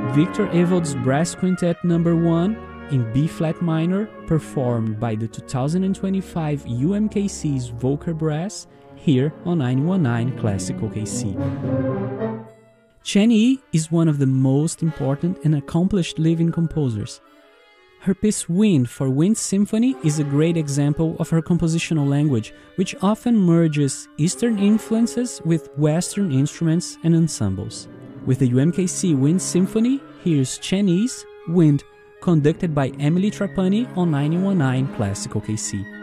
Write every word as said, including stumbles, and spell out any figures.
Victor Evold's Brass Quintet number one in B-flat minor, performed by the two thousand twenty-five U M K C's Volker Brass, here on nine one nine Classical K C. Chen Yi is one of the most important and accomplished living composers. Her piece Wind for Wind Symphony is a great example of her compositional language, which often merges Eastern influences with Western instruments and ensembles. With the U M K C Wind Symphony, here's Chen Yi's Wind, conducted by Emily Trapani on nine one nine Classical K C.